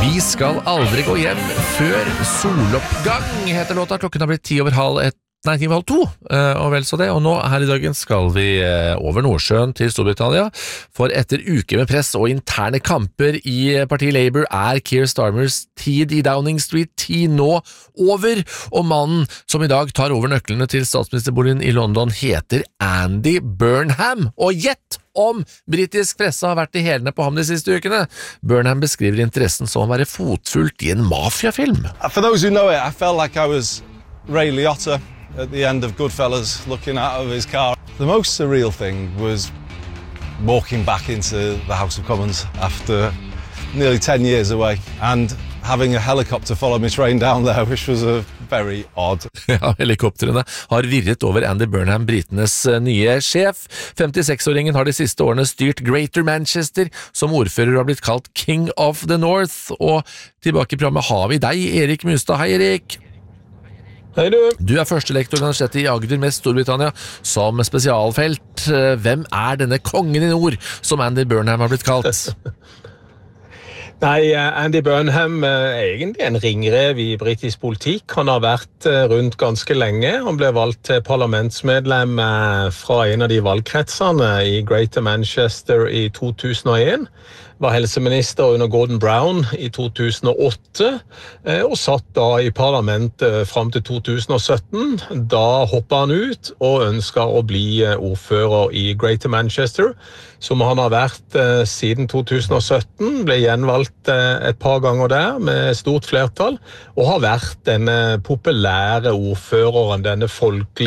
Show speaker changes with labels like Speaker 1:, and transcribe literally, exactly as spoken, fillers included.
Speaker 1: Vi skal aldri gå hjem før soloppgang, heter låta. Klokken har blitt ti over halv ett. Nei, ti over halv to, og vel så det. Og nå her i dagen skal vi over Nordsjøen til Storbritannia, for etter uker med press og interne kamper i partiet Labour er Keir Starmers tid i Downing Street ti nå over, og mannen som i dag tar over nøklene til statsministerboligen i London heter Andy Burnham. Og gjett om britisk presse har vært i hælene på ham de siste ukene. Burnham beskriver interessen som å være fotfulgt i en mafiafilm.
Speaker 2: For those who know it, I felt like I was Ray Liotta at the end of Goodfellas, looking out of his car. The most surreal thing was walking back into the House of Commons after nearly ten years away and having a helicopter follow me train down there, which was a very odd.
Speaker 1: Ja, helikopterene har virret over Andy Burnham, britenes nye sjef. femtiseks-åringen har de siste årene styrt Greater Manchester, som ordfører har blitt kalt King of the North. Og tilbake i programmet har vi deg, Erik Mustad. Hei, Erik!
Speaker 3: Hei du!
Speaker 1: Du er førstelektor ved Universitetet i Agder med Storbritannia som spesialfelt. Hvem er denne kongen i nord, som Andy Burnham har blitt kalt?
Speaker 3: Nei, Andy Burnham er egentlig en ringrev i britisk politikk. Han har vært rundt ganske lenge. Han ble valgt til parlamentsmedlem fra en av de valgkretsene i Greater Manchester i to tusen og en. Var helseminister under Gordon Brown i to tusen og åtte, og satt da i parlamentet frem til to tusen og sytten. Da hoppet han ut og ønsket å bli ordfører i Greater Manchester, som han har vært siden to tusen og sytten, ble gjenvalgt et par ganger der med stort flertall, og har vært denne populære ordføreren, denne folkelige